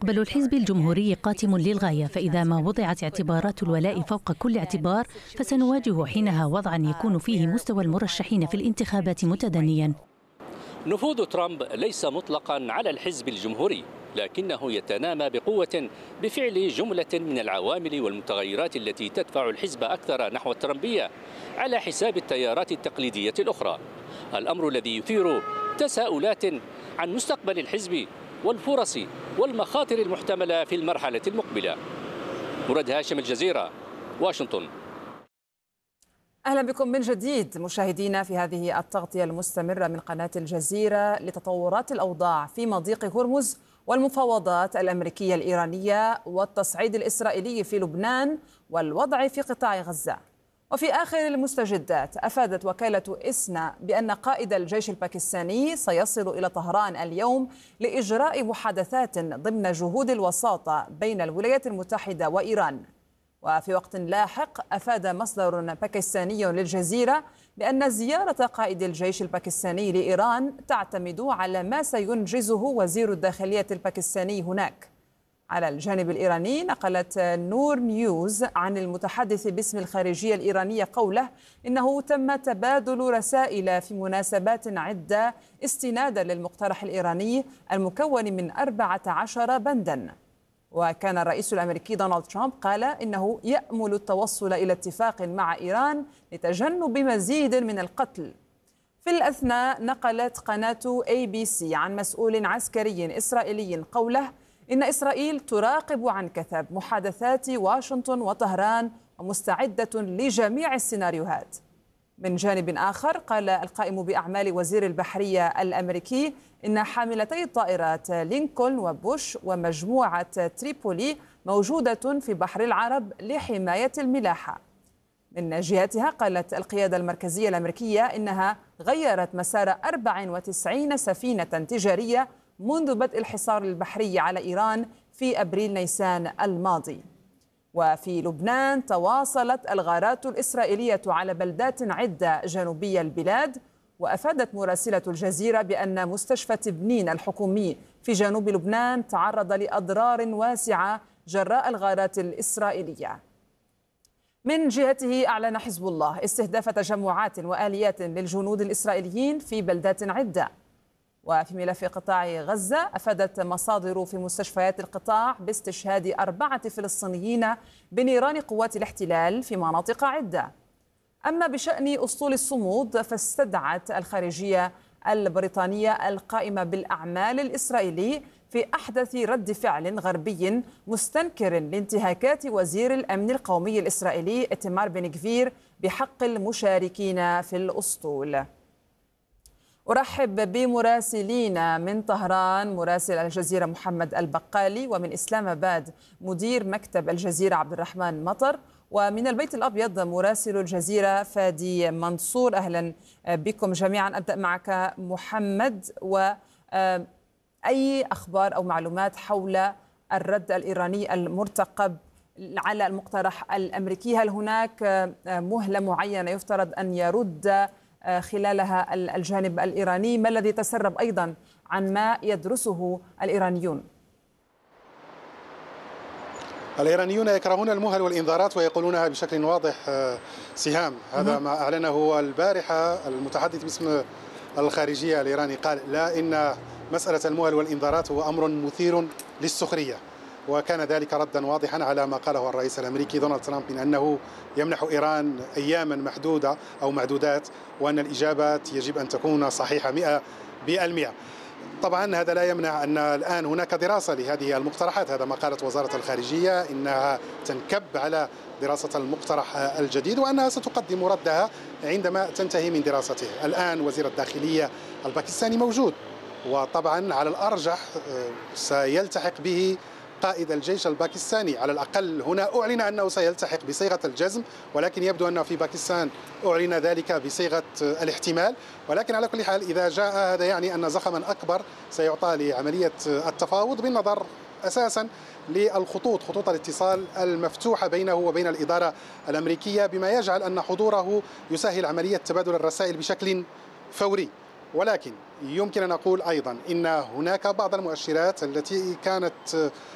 مستقبل الحزب الجمهوري قاتم للغاية، فإذا ما وضعت اعتبارات الولاء فوق كل اعتبار فسنواجه حينها وضعا يكون فيه مستوى المرشحين في الانتخابات متدنيا. نفوذ ترامب ليس مطلقا على الحزب الجمهوري، لكنه يتنامى بقوة بفعل جملة من العوامل والمتغيرات التي تدفع الحزب أكثر نحو الترامبية على حساب التيارات التقليدية الأخرى، الأمر الذي يثير تساؤلات عن مستقبل الحزب والفرص والمخاطر المحتملة في المرحلة المقبلة. مراد هاشم، الجزيرة، واشنطن. أهلا بكم من جديد مشاهدينا في هذه التغطية المستمرة من قناة الجزيرة لتطورات الأوضاع في مضيق هرمز والمفاوضات الأمريكية الإيرانية والتصعيد الإسرائيلي في لبنان والوضع في قطاع غزة. وفي آخر المستجدات أفادت وكالة إسنا بأن قائد الجيش الباكستاني سيصل إلى طهران اليوم لإجراء محادثات ضمن جهود الوساطة بين الولايات المتحدة وإيران. وفي وقت لاحق أفاد مصدر باكستاني للجزيرة بأن زيارة قائد الجيش الباكستاني لإيران تعتمد على ما سينجزه وزير الداخلية الباكستاني هناك. على الجانب الإيراني نقلت نور نيوز عن المتحدث باسم الخارجية الإيرانية قوله إنه تم تبادل رسائل في مناسبات عدة استنادا للمقترح الإيراني المكون من 14 بندا. وكان الرئيس الأمريكي دونالد ترامب قال إنه يأمل التوصل إلى اتفاق مع إيران لتجنب مزيد من القتل. في الأثناء نقلت قناة ABC عن مسؤول عسكري إسرائيلي قوله إن إسرائيل تراقب عن كثب محادثات واشنطن وطهران ومستعدة لجميع السيناريوهات. من جانب آخر قال القائم بأعمال وزير البحرية الأمريكي إن حاملتي الطائرات لينكولن وبوش ومجموعة تريبولي موجودة في بحر العرب لحماية الملاحة. من جهتها قالت القيادة المركزية الأمريكية إنها غيرت مسار 94 سفينة تجارية منذ بدء الحصار البحري على إيران في أبريل نيسان الماضي. وفي لبنان تواصلت الغارات الإسرائيلية على بلدات عدة جنوبي البلاد. وأفادت مراسلة الجزيرة بأن مستشفى تبنين الحكومي في جنوب لبنان تعرض لأضرار واسعة جراء الغارات الإسرائيلية. من جهته أعلن حزب الله استهداف تجمعات وآليات للجنود الإسرائيليين في بلدات عدة. وفي ملف قطاع غزة أفادت مصادر في مستشفيات القطاع باستشهاد 4 فلسطينيين بنيران قوات الاحتلال في مناطق عدة. أما بشأن أسطول الصمود فاستدعت الخارجية البريطانية القائمة بالأعمال الإسرائيلي في أحدث رد فعل غربي مستنكر لانتهاكات وزير الأمن القومي الإسرائيلي إيتمار بن غفير بحق المشاركين في الأسطول. أرحب بمراسلين من طهران مراسل الجزيرة محمد البقالي، ومن إسلام آباد مدير مكتب الجزيرة عبد الرحمن مطر، ومن البيت الأبيض مراسل الجزيرة فادي منصور. أهلا بكم جميعا. أبدأ معك محمد، وأي أخبار أو معلومات حول الرد الإيراني المرتقب على المقترح الأمريكي؟ هل هناك مهلة معينة يفترض أن يرد خلالها الجانب الإيراني؟ ما الذي تسرب أيضا عن ما يدرسه الإيرانيون؟ الإيرانيون يكرهون المهل والإنذارات ويقولونها بشكل واضح. سهام، هذا ما أعلنه البارحة المتحدث باسم الخارجية الإيراني، قال لا، إن مسألة المهل والإنذارات هو أمر مثير للسخرية، وكان ذلك ردا واضحا على ما قاله الرئيس الأمريكي دونالد ترامب من أنه يمنح إيران أياما محدودة أو معدودات، وأن الإجابات يجب أن تكون صحيحة 100%. طبعا هذا لا يمنع أن الآن هناك دراسة لهذه المقترحات، هذا ما قالت وزارة الخارجية، إنها تنكب على دراسة المقترح الجديد وأنها ستقدم ردها عندما تنتهي من دراسته. الآن وزير الداخلية الباكستاني موجود، وطبعا على الأرجح سيلتحق به قائد الجيش الباكستاني، على الأقل هنا أعلن أنه سيلتحق بصيغة الجزم، ولكن يبدو أنه في باكستان أعلن ذلك بصيغة الاحتمال. ولكن على كل حال إذا جاء هذا يعني أن زخما أكبر سيعطى لعملية التفاوض، بالنظر أساسا للخطوط، خطوط الاتصال المفتوحة بينه وبين الإدارة الأمريكية، بما يجعل أن حضوره يسهل عملية تبادل الرسائل بشكل فوري. ولكن يمكن أن نقول أيضا إن هناك بعض المؤشرات التي كانت